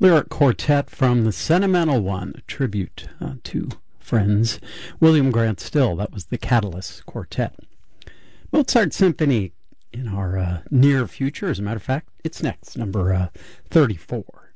lyric quartet from the Sentimental One, a tribute to friends. William Grant Still, that was the Catalyst Quartet. Mozart Symphony in our near future. As a matter of fact, it's next, number 34.